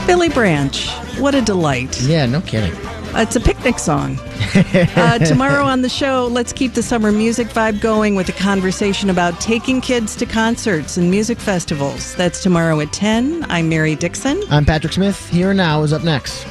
Billy Branch. What a delight. Yeah, no kidding. It's a picnic song. Tomorrow on the show, let's keep the summer music vibe going with a conversation about taking kids to concerts and music festivals. That's tomorrow at 10. I'm Mary Dixon. I'm Patrick Smith. Here and Now is up next.